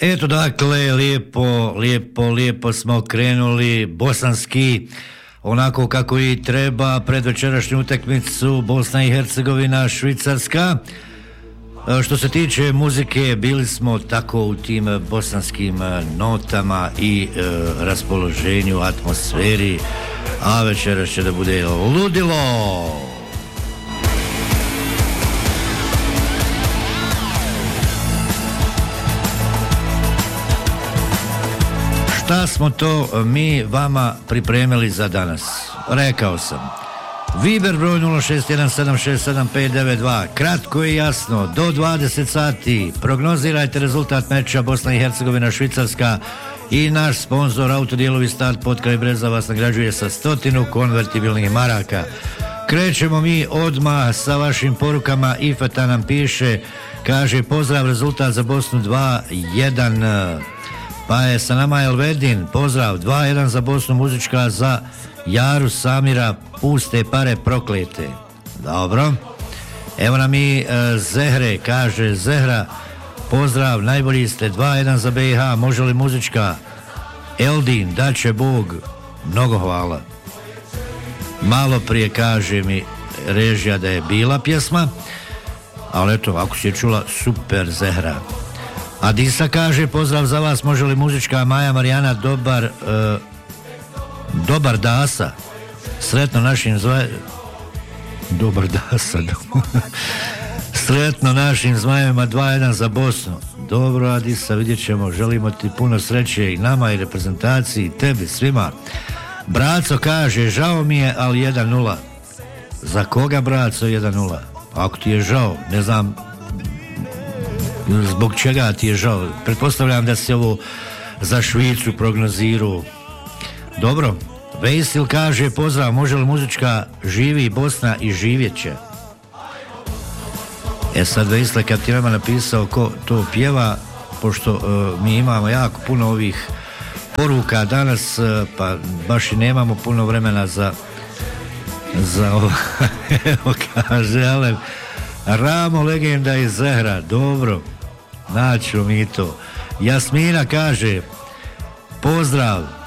Eto dakle, lijepo smo krenuli bosanski, onako kako i treba, pred večerašnju utakmicu Bosna i Hercegovina, Švicarska. Što se tiče muzike, bili smo tako u tim bosanskim notama i raspoloženju, atmosferi, a večeras će da bude ludilo. Šta smo to mi vama pripremili za danas? Rekao sam. Viber broj 0617675992. Kratko i jasno, do 20 sati prognozirajte rezultat meča Bosna i Hercegovina, Švicarska i naš sponsor Autodijelovi Start Potkraj Breza vas nagrađuje sa 100 konvertibilnih maraka. Krećemo mi odmah sa vašim porukama. Ifeta nam piše, kaže pozdrav, rezultat za Bosnu 2-1. Pa je sa nama Elvedin, pozdrav, 2-1 za Bosnu, muzička za Jaru Samira, puste pare proklete. Dobro. Evo nam i Zehre, kaže Zehra, pozdrav, najbolji ste, 2-1 za BiH, može li muzička? Eldin, daće Bog, mnogo hvala. Malo prije kaže mi režija da je bila pjesma, ali eto, ako si je čula, super Zehra. Adisa kaže, pozdrav za vas, može li muzička? Maja Marijana, dobar dasa, sretno našim dobar dasa sretno našim zmajevima, 2-1 za Bosnu. Dobro Adisa, vidjet ćemo, želimo ti puno sreće i nama i reprezentaciji, i tebi, svima. Braco kaže, žao mi je, ali 1-0. Za koga, braco, 1-0? Ako ti je žao, ne znam zbog čega ti je žao. Pretpostavljam da se ovo za Švicu prognozirao. Dobro. Vejsil kaže, pozdrav, može li muzička? Živi Bosna i živjet će. Sad Vejsle, kad ti nama napisao ko to pjeva, pošto mi imamo jako puno ovih poruka danas, pa baš i nemamo puno vremena za ovo. Evo kaže Alen, Ramo, legenda iz Zehra. Dobro, naću mi to. Jasmina kaže, pozdrav,